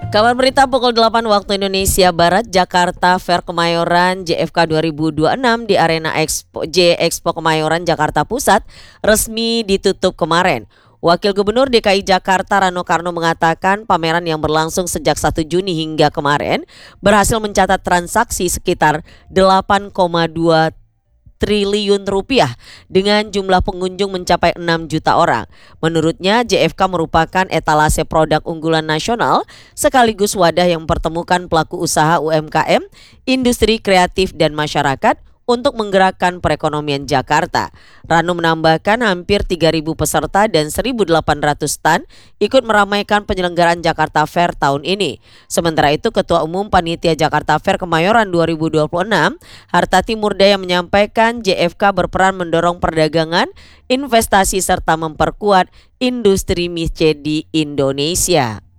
Kabar berita pukul 8 waktu Indonesia Barat, Jakarta Fair Kemayoran JFK 2026 di Arena Expo Kemayoran Jakarta Pusat resmi ditutup kemarin. Wakil Gubernur DKI Jakarta Rano Karno mengatakan pameran yang berlangsung sejak 1 Juni hingga kemarin berhasil mencatat transaksi sekitar 8,2 triliun rupiah dengan jumlah pengunjung mencapai 6 juta orang. Menurutnya JFK merupakan etalase produk unggulan nasional sekaligus wadah yang mempertemukan pelaku usaha UMKM, industri kreatif dan masyarakat untuk menggerakkan perekonomian Jakarta. Rano menambahkan hampir 3.000 peserta dan 1.800 stand ikut meramaikan penyelenggaraan Jakarta Fair tahun ini. Sementara itu Ketua Umum Panitia Jakarta Fair Kemayoran 2026, Hartati Murdaya menyampaikan JFK berperan mendorong perdagangan, investasi serta memperkuat industri mice di Indonesia.